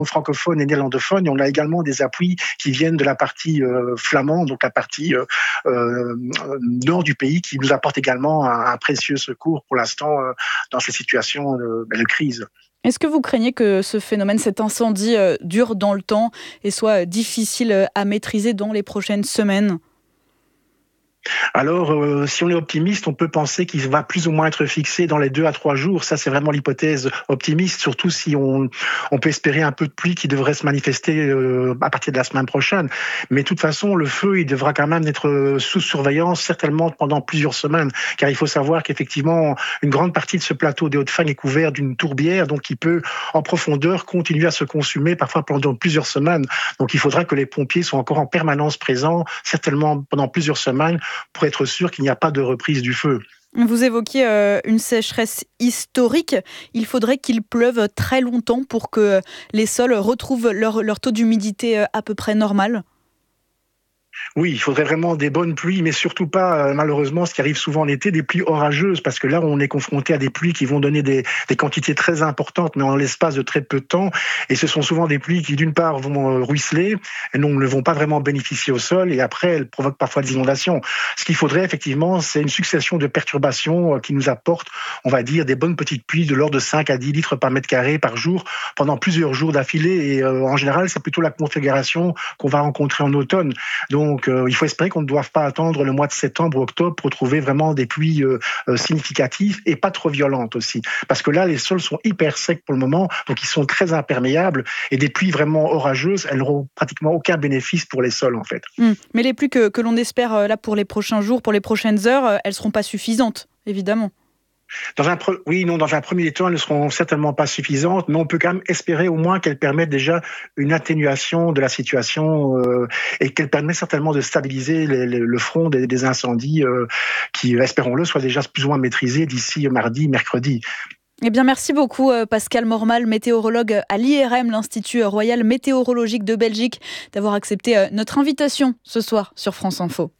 francophone et néerlandophone, et on a également des appuis qui viennent de la partie flamande, donc la partie nord du pays, qui nous apporte également un précieux secours pour l'instant dans ces situations de crise. Est-ce que vous craignez que ce phénomène, cet incendie, dure dans le temps et soit difficile à maîtriser dans les prochaines semaines ? Alors, si on est optimiste, on peut penser qu'il va plus ou moins être fixé dans les 2 à 3 jours. Ça, c'est vraiment l'hypothèse optimiste, surtout si on peut espérer un peu de pluie qui devrait se manifester à partir de la semaine prochaine. Mais de toute façon, le feu, il devra quand même être sous surveillance, certainement pendant plusieurs semaines, car il faut savoir qu'effectivement, une grande partie de ce plateau des Hauts-de-Fagne est couvert d'une tourbière, donc il peut, en profondeur, continuer à se consumer, parfois pendant plusieurs semaines. Donc il faudra que les pompiers soient encore en permanence présents, certainement pendant plusieurs semaines, pour être sûr qu'il n'y a pas de reprise du feu. Vous évoquiez une sécheresse historique. Il faudrait qu'il pleuve très longtemps pour que les sols retrouvent leur taux d'humidité à peu près normal. Oui, il faudrait vraiment des bonnes pluies, mais surtout pas, malheureusement, ce qui arrive souvent en été, des pluies orageuses, parce que là, on est confronté à des pluies qui vont donner des quantités très importantes, mais en l'espace de très peu de temps. Et ce sont souvent des pluies qui, d'une part, vont ruisseler, et donc ne vont pas vraiment bénéficier au sol, et après, elles provoquent parfois des inondations. Ce qu'il faudrait, effectivement, c'est une succession de perturbations qui nous apportent, on va dire, des bonnes petites pluies de l'ordre de 5 à 10 litres par mètre carré par jour, pendant plusieurs jours d'affilée. Et en général, c'est plutôt la configuration qu'on va rencontrer en automne. Donc, il faut espérer qu'on ne doive pas attendre le mois de septembre ou octobre pour trouver vraiment des pluies significatives et pas trop violentes aussi. Parce que là, les sols sont hyper secs pour le moment, donc ils sont très imperméables. Et des pluies vraiment orageuses, elles n'auront pratiquement aucun bénéfice pour les sols, en fait. Mais les pluies que l'on espère là pour les prochains jours, pour les prochaines heures, elles ne seront pas suffisantes, évidemment. Dans un premier temps, elles ne seront certainement pas suffisantes, mais on peut quand même espérer au moins qu'elles permettent déjà une atténuation de la situation et qu'elles permettent certainement de stabiliser le front des incendies qui, espérons-le, soient déjà plus ou moins maîtrisés d'ici mardi, mercredi. Eh bien, merci beaucoup Pascal Mormal, météorologue à l'IRM, l'Institut Royal Météorologique de Belgique, d'avoir accepté notre invitation ce soir sur France Info.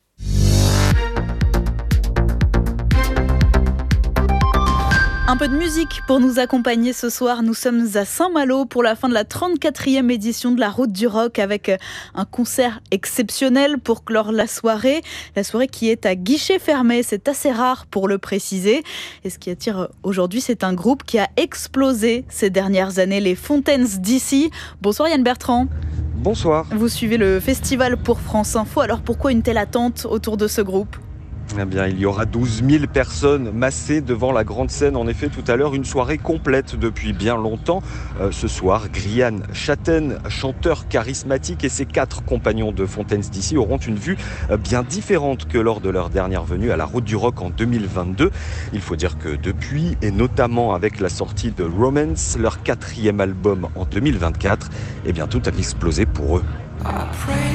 Un peu de musique pour nous accompagner ce soir. Nous sommes à Saint-Malo pour la fin de la 34e édition de la Route du Rock avec un concert exceptionnel pour clore la soirée. La soirée qui est à guichet fermé, c'est assez rare pour le préciser. Et ce qui attire aujourd'hui, c'est un groupe qui a explosé ces dernières années, les Fontaines D.C. Bonsoir Yann Bertrand. Bonsoir. Vous suivez le festival pour France Info. Alors pourquoi une telle attente autour de ce groupe ? Eh bien, il y aura 12 000 personnes massées devant la grande scène. En effet, tout à l'heure, une soirée complète depuis bien longtemps. Ce soir, Grian Chaten, chanteur charismatique, et ses 4 compagnons de Fontaines D.C. auront une vue bien différente que lors de leur dernière venue à la Route du Rock en 2022. Il faut dire que depuis, et notamment avec la sortie de Romance, leur 4e album en 2024, eh bien, tout a explosé pour eux.